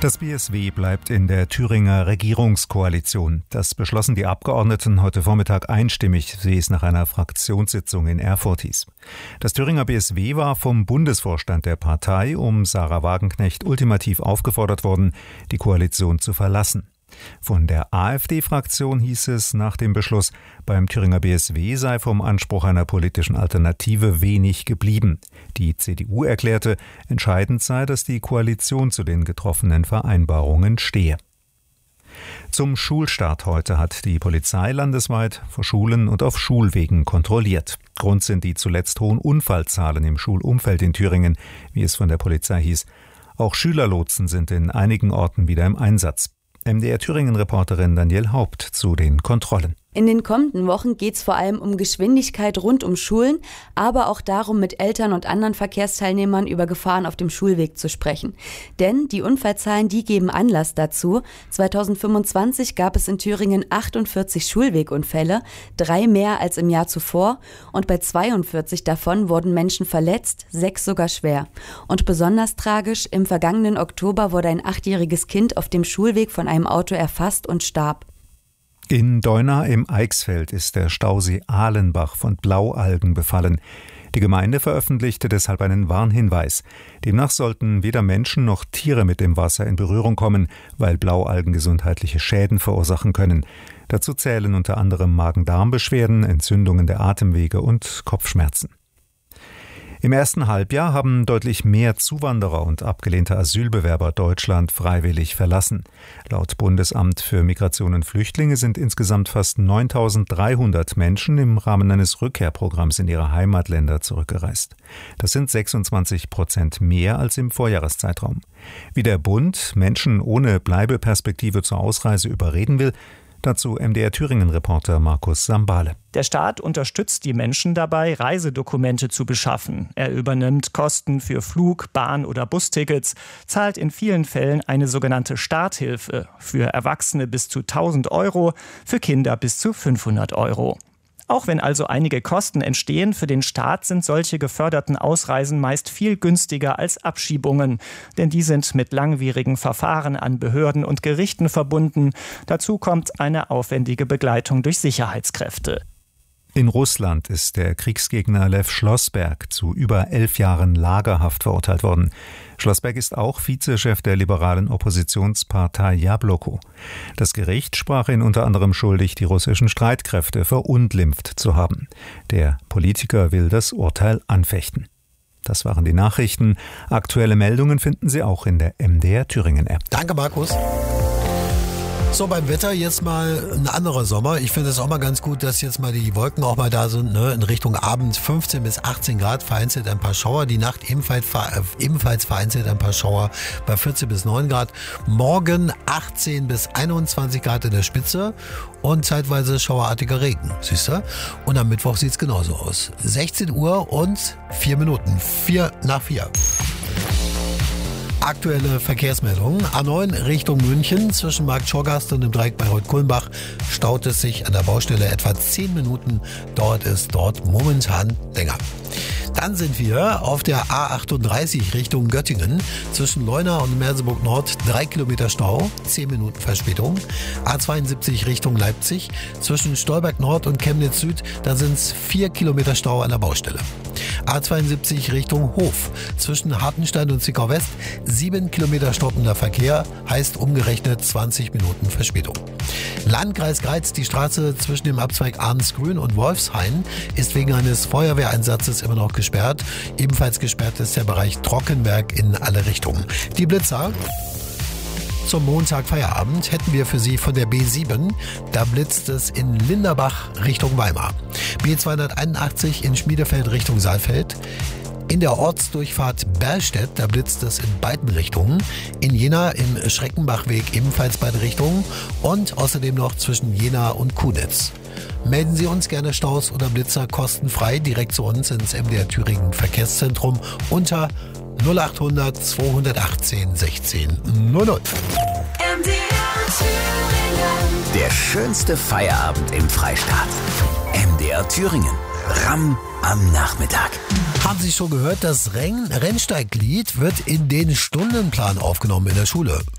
Das BSW bleibt in der Thüringer Regierungskoalition. Das beschlossen die Abgeordneten heute Vormittag einstimmig, wie es nach einer Fraktionssitzung in Erfurt hieß. Das Thüringer BSW war vom Bundesvorstand der Partei um Sarah Wagenknecht ultimativ aufgefordert worden, die Koalition zu verlassen. Von der AfD-Fraktion hieß es nach dem Beschluss, beim Thüringer BSW sei vom Anspruch einer politischen Alternative wenig geblieben. Die CDU erklärte, entscheidend sei, dass die Koalition zu den getroffenen Vereinbarungen stehe. Zum Schulstart heute hat die Polizei landesweit vor Schulen und auf Schulwegen kontrolliert. Grund sind die zuletzt hohen Unfallzahlen im Schulumfeld in Thüringen, wie es von der Polizei hieß. Auch Schülerlotsen sind in einigen Orten wieder im Einsatz. MDR-Thüringen-Reporterin Danielle Haupt zu den Kontrollen. In den kommenden Wochen geht es vor allem um Geschwindigkeit rund um Schulen, aber auch darum, mit Eltern und anderen Verkehrsteilnehmern über Gefahren auf dem Schulweg zu sprechen. Denn die Unfallzahlen, die geben Anlass dazu. 2025 gab es in Thüringen 48 Schulwegunfälle, 3 mehr als im Jahr zuvor. Und bei 42 davon wurden Menschen verletzt, 6 sogar schwer. Und besonders tragisch, im vergangenen Oktober wurde ein 8-jähriges Kind auf dem Schulweg von einem Auto erfasst und starb. In Deuna im Eichsfeld ist der Stausee Ahlenbach von Blaualgen befallen. Die Gemeinde veröffentlichte deshalb einen Warnhinweis. Demnach sollten weder Menschen noch Tiere mit dem Wasser in Berührung kommen, weil Blaualgen gesundheitliche Schäden verursachen können. Dazu zählen unter anderem Magen-Darm-Beschwerden, Entzündungen der Atemwege und Kopfschmerzen. Im ersten Halbjahr haben deutlich mehr Zuwanderer und abgelehnte Asylbewerber Deutschland freiwillig verlassen. Laut Bundesamt für Migration und Flüchtlinge sind insgesamt fast 9.300 Menschen im Rahmen eines Rückkehrprogramms in ihre Heimatländer zurückgereist. Das sind 26% mehr als im Vorjahreszeitraum. Wie der Bund Menschen ohne Bleibeperspektive zur Ausreise überreden will, dazu MDR-Thüringen-Reporter Markus Sambale. Der Staat unterstützt die Menschen dabei, Reisedokumente zu beschaffen. Er übernimmt Kosten für Flug-, Bahn- oder Bustickets, zahlt in vielen Fällen eine sogenannte Starthilfe für Erwachsene bis zu 1.000 €, für Kinder bis zu 500 €. Auch wenn also einige Kosten entstehen, für den Staat sind solche geförderten Ausreisen meist viel günstiger als Abschiebungen. Denn die sind mit langwierigen Verfahren an Behörden und Gerichten verbunden. Dazu kommt eine aufwendige Begleitung durch Sicherheitskräfte. In Russland ist der Kriegsgegner Lew Schlossberg zu über 11 Jahren Lagerhaft verurteilt worden. Schlossberg ist auch Vizechef der liberalen Oppositionspartei Jabloko. Das Gericht sprach ihn unter anderem schuldig, die russischen Streitkräfte verunglimpft zu haben. Der Politiker will das Urteil anfechten. Das waren die Nachrichten. Aktuelle Meldungen finden Sie auch in der MDR Thüringen App. Danke, Markus. So, beim Wetter jetzt mal ein anderer Sommer. Ich finde es auch mal ganz gut, dass jetzt mal die Wolken auch mal da sind, ne? In Richtung Abend 15 bis 18 Grad, vereinzelt ein paar Schauer. Die Nacht ebenfalls vereinzelt ein paar Schauer bei 14 bis 9 Grad. Morgen 18 bis 21 Grad in der Spitze und zeitweise schauerartiger Regen. Siehst du? Und am Mittwoch sieht es genauso aus. 16 Uhr und 4 Minuten. 4 nach 4. Aktuelle Verkehrsmeldungen. A9 Richtung München zwischen Markt Schorgast und dem Dreieck bei Reuth-Kulmbach staut es sich an der Baustelle etwa 10 Minuten. Dauert es dort momentan länger. Dann sind wir auf der A38 Richtung Göttingen. Zwischen Leuna und Merseburg Nord 3 Kilometer Stau, 10 Minuten Verspätung. A72 Richtung Leipzig. Zwischen Stolberg Nord und Chemnitz Süd, da sind es 4 Kilometer Stau an der Baustelle. A72 Richtung Hof. Zwischen Hartenstein und Zwickau West 7 Kilometer stoppender Verkehr, heißt umgerechnet 20 Minuten Verspätung. Landkreis Greiz, die Straße zwischen dem Abzweig Ahrensgrün und Wolfshain ist wegen eines Feuerwehreinsatzes immer noch gesperrt. Ebenfalls gesperrt ist der Bereich Trockenberg in alle Richtungen. Die Blitzer. Zum Montag Feierabend hätten wir für Sie von der B7, da blitzt es in Linderbach Richtung Weimar. B281 in Schmiedefeld Richtung Saalfeld. In der Ortsdurchfahrt Berlstedt, da blitzt es in beiden Richtungen. In Jena im Schreckenbachweg ebenfalls beide Richtungen. Und außerdem noch zwischen Jena und Kunitz. Melden Sie uns gerne Staus oder Blitzer kostenfrei direkt zu uns ins MDR Thüringen Verkehrszentrum unter 0800 218 16 00. Der schönste Feierabend im Freistaat. MDR Thüringen. Ramm am Nachmittag. Haben Sie schon gehört, das Rennsteiglied wird in den Stundenplan aufgenommen in der Schule?